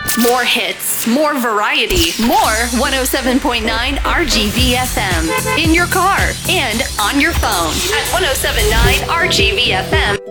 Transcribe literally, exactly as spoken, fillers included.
More hits, more variety, more one oh seven point nine R G V F M. In your car and on your phone at one oh seven point nine R G V F M.